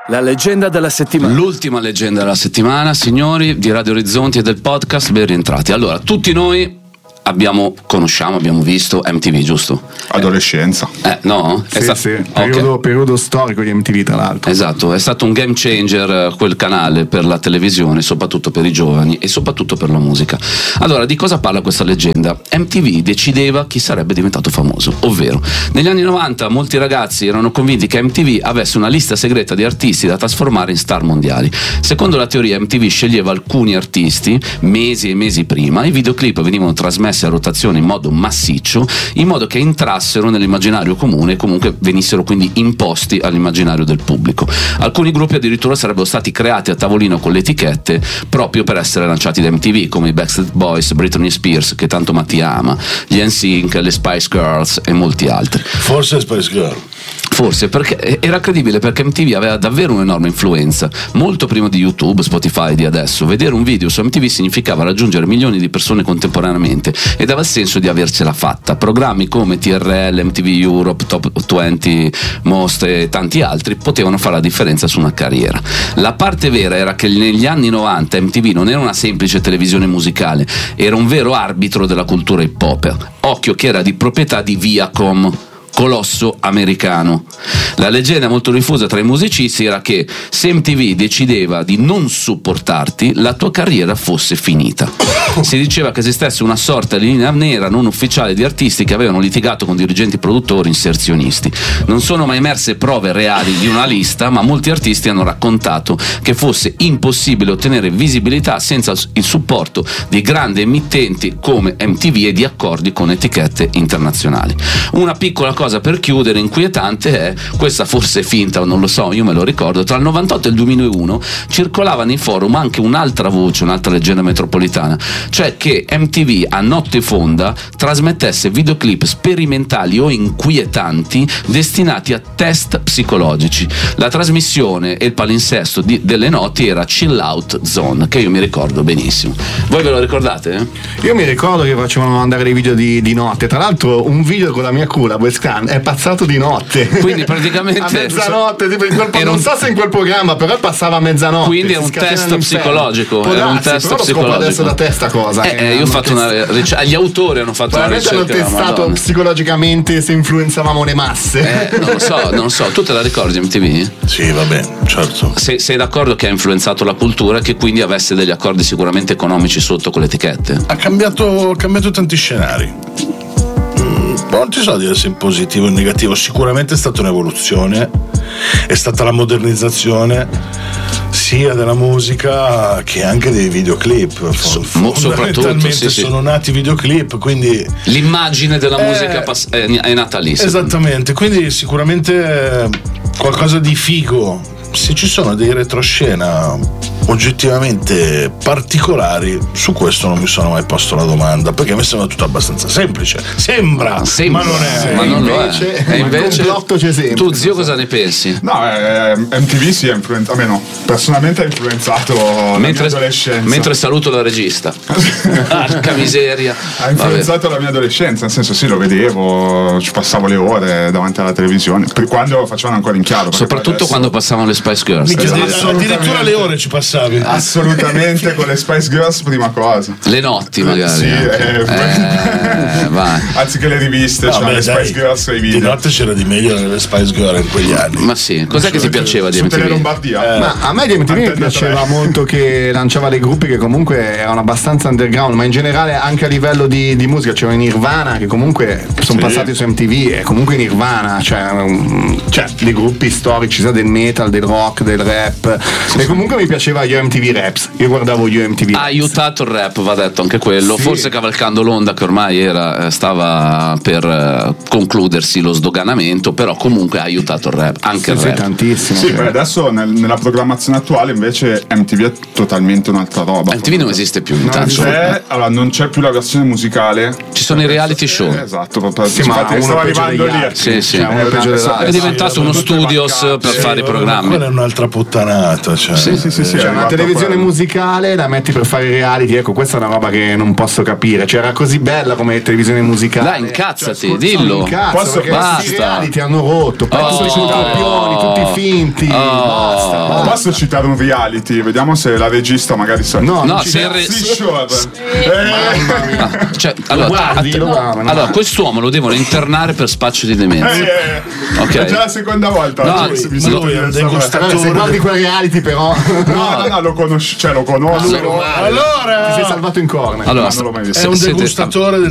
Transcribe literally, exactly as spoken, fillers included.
La leggenda della settimana. L'ultima leggenda della settimana, signori di Radio Orizzonti e del podcast, ben rientrati. Allora, tutti noi abbiamo, conosciamo, abbiamo visto M T V, giusto? Adolescenza. Eh, no? Sì, è sta- sì, periodo, okay. periodo storico di M T V, tra l'altro. Esatto, è stato un game changer quel canale per la televisione, soprattutto per i giovani e soprattutto per la musica. Allora, di cosa parla questa leggenda? M T V decideva chi sarebbe diventato famoso, ovvero negli anni novanta molti ragazzi erano convinti che M T V avesse una lista segreta di artisti da trasformare in star mondiali. Secondo la teoria, M T V sceglieva alcuni artisti mesi e mesi prima, i videoclip venivano trasmessi a rotazione in modo massiccio, in modo che entrassero nell'immaginario comune e comunque venissero quindi imposti all'immaginario del pubblico. Alcuni gruppi addirittura sarebbero stati creati a tavolino con le etichette proprio per essere lanciati da M T V, come i Backstreet Boys, Britney Spears, che tanto Matti ama, gli N Sync, le Spice Girls e molti altri. Forse Spice Girl. Forse, perché era credibile, perché M T V aveva davvero un'enorme influenza, molto prima di YouTube, Spotify di adesso. Vedere un video su M T V significava raggiungere milioni di persone contemporaneamente e dava il senso di avercela fatta. Programmi come T R L, M T V Europe, Top venti Most e tanti altri potevano fare la differenza su una carriera. La parte vera era che negli anni novanta M T V non era una semplice televisione musicale, era un vero arbitro della cultura hip hop. Occhio che era di proprietà di Viacom, colosso americano. La leggenda molto diffusa tra i musicisti era che se M T V decideva di non supportarti, la tua carriera fosse finita. Si diceva che esistesse una sorta di linea nera non ufficiale di artisti che avevano litigato con dirigenti produttori inserzionisti. Non sono mai emerse prove reali di una lista, ma molti artisti hanno raccontato che fosse impossibile ottenere visibilità senza il supporto di grandi emittenti come M T V e di accordi con etichette internazionali. Una piccola cosa per chiudere inquietante è, questa forse è finta, non lo so, io me lo ricordo, tra il novantotto e il duemilauno circolava nei forum anche un'altra voce, un'altra leggenda metropolitana, cioè che M T V a notte fonda trasmettesse videoclip sperimentali o inquietanti destinati a test psicologici. La trasmissione e il palinsesto di, delle notti era Chill Out Zone, che io mi ricordo benissimo. Voi ve lo ricordate? Io mi ricordo che facevano andare dei video di, di notte, tra l'altro un video con la mia cura, Westcan, è passato di notte, quindi praticamente a mezzanotte, tipo in quel, non un... so se in quel programma, però passava a mezzanotte, quindi è un test psicologico. Può era darsi, un test però psicologico adesso da testa cosa eh, eh, io ho fatto una ricerca, gli autori hanno fatto una ricerca, hanno testato psicologicamente se influenzavamo le masse. eh, non lo so, non lo so, tu te la ricordi M T V? Sì, va bene, certo. Sei, sei d'accordo che ha influenzato la cultura e che quindi avesse degli accordi sicuramente economici sotto con le etichette? Ha cambiato, ha cambiato tanti scenari. Non ti so dire se in positivo o in negativo, sicuramente è stata un'evoluzione, è stata la modernizzazione sia della musica che anche dei videoclip. So, fondamentalmente sì, sì. sono nati videoclip, quindi l'immagine della è, musica pass- è, è nata lì. Esattamente, quindi sicuramente qualcosa di figo. Se ci sono dei retroscena oggettivamente particolari, su questo non mi sono mai posto la domanda, perché mi sembra tutto abbastanza semplice. Sembra, sembra ma non è. Ma non invece, lo è. E invece c'è sempre. Tu, zio, cosa ne pensi? No, eh, M T V si è influenzato, a me no, personalmente ha influenzato la mentre, mia adolescenza. Mentre saluto la regista. Porca miseria. Ha influenzato Vabbè. la mia adolescenza, nel senso sì, lo vedevo, ci passavo le ore davanti alla televisione, per quando facevano ancora in chiaro. Soprattutto adesso... quando passavano le Spice Girls. Esatto. Addirittura le ore ci passavi. Assolutamente, con le Spice Girls prima cosa. Le notti magari. Sì, eh, eh, vai. Anziché le riviste, no, cioè le Spice Girls e i video. Di notte c'era di meglio nelle Spice Girls in quegli anni. Ma sì, cos'è che ti piaceva di Su M T V? Tele Lombardia. Eh. Ma a me di M T V mi piaceva molto che lanciava dei gruppi che comunque erano abbastanza underground, ma in generale anche a livello di, di musica. C'era Nirvana, che comunque sono sì. passati su M T V, e comunque Nirvana, cioè, um, cioè dei gruppi storici, sia del metal, del rock, del rap. Sì, e comunque mi piaceva Yo M T V Raps, io guardavo Yo M T V. Ha aiutato il rap, va detto anche quello, sì. Forse cavalcando l'onda che ormai era, stava per concludersi lo sdoganamento, però comunque ha aiutato il rap, anche sì, il sì, rap. tantissimo. Sì, per adesso nel, nella programmazione attuale invece M T V è totalmente un'altra roba. M T V non esiste più, non intanto. c'è, allora, non c'è più la versione musicale. Ci sono i reality show. Eh, esatto, proprio, sì, ma infatti stavo arrivando lì. Sì, sì. Cioè, è, è diventato sì, uno studios per sì, fare i programmi. Quella è un'altra puttanata, cioè. Sì, sì, sì, sì, cioè, una televisione quello. musicale la metti per fare i reality, ecco, questa è una roba che non posso capire, cioè era così bella come televisione musicale. Dai, incazzati, cioè, dillo. Incazzo, Posso- perché basta. questi reality hanti hanno rotto, poi Oh. tutti i copioni, tutti i vinti. Oh. Basta, basta. Posso citare un reality? Vediamo se la regista magari sa. No, No, non ci se dai. il re- Seashore. Mamma mia. Ah, cioè, allora, guardi, att- lo guardi, no. allora, quest'uomo lo devono internare per spaccio di demenza. Eh, eh, Ok. È già la seconda volta. No, Cioè, lui- mi ma sento lui è di un essere- degustatore. Vabbè, se guardi quel reality però No, no, no, lo conosco, cioè lo conosco. Allora, ma Allora, ti sei salvato in corner. Allora, non l'ho mai visto. è un siete- degustatore del